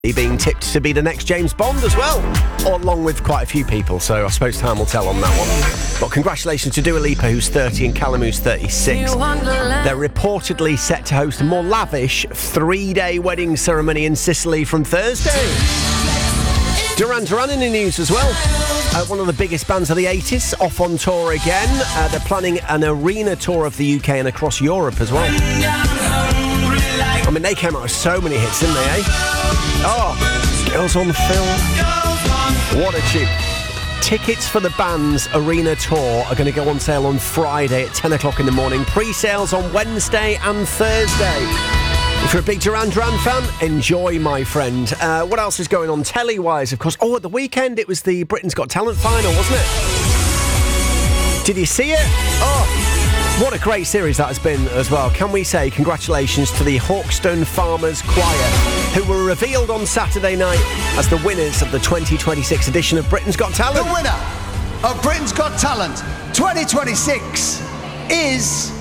being tipped to be the next James Bond as well, along with quite a few people, so I suppose time will tell on that one. But congratulations to Dua Lipa, who's 30, and Callum, who's 36. They're reportedly set to host a more lavish 3-day wedding ceremony in Sicily from Thursday. Duran Duran in the news as well. One of the biggest bands of the 80s, off on tour again. They're planning an arena tour of the UK and across Europe as well. I mean, they came out with so many hits, didn't they, eh? Oh, Girls on Film. What a tune. Tickets for the band's arena tour are going to go on sale on Friday at 10 o'clock in the morning. Pre-sales on Wednesday and Thursday. If you're a big Duran Duran fan, enjoy, my friend. What else is going on telly-wise, of course? Oh, at the weekend, it was the Britain's Got Talent final, wasn't it? Did you see it? Oh, what a great series that has been as well. Can we say congratulations to the Hawkstone Farmers Choir, who were revealed on Saturday night as the winners of the 2026 edition of Britain's Got Talent. The winner of Britain's Got Talent 2026 is...